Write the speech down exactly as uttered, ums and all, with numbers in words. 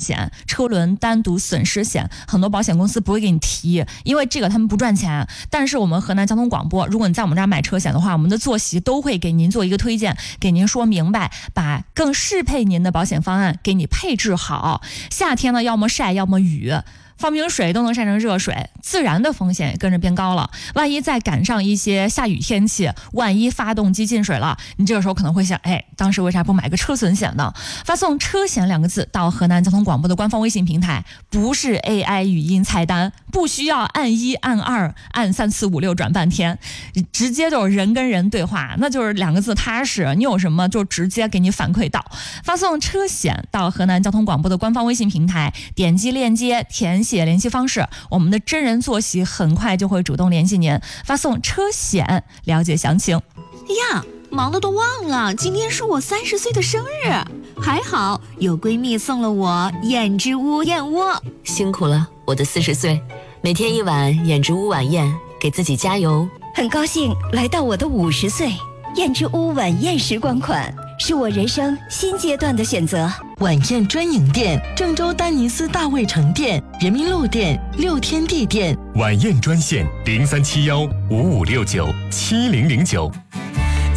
险、车轮单独损失险，很多保险公司不会给你提，因为这个他们不赚钱。但是我们河南交通广播，如果你在我们这儿买车险的话，我们的坐席都会给您做一个推荐，给您说明白，把更适配您的保险方案给你配置好。夏天呢，要么晒，要么雨。放瓶水都能晒成热水，自燃的风险也跟着变高了。万一再赶上一些下雨天气，万一发动机进水了，你这个时候可能会想，哎，当时为啥不买个车损险呢？发送车险两个字到河南交通广播的官方微信平台，不是 A I 语音菜单，不需要按一按二按三四五六转半天，直接就是人跟人对话，那就是两个字踏实。你有什么就直接给你反馈到。发送车险到河南交通广播的官方微信平台，点击链接填写联系方式，我们的真人坐席很快就会主动联系您。发送车险了解详情。 呀，忙得都忘了今天是我三十岁的生日，还好有闺蜜送了我燕之屋燕窝。 辛苦了，我的四十岁，每天一碗燕之屋晚宴，给自己加油。 很高兴来到我的五十岁，燕之屋晚宴时光款是我人生新阶段的选择。 晚宴专营店：郑州丹尼斯大卫城店、人民路店、六天地店。 晚宴专线：零三七幺五五六九七零零九。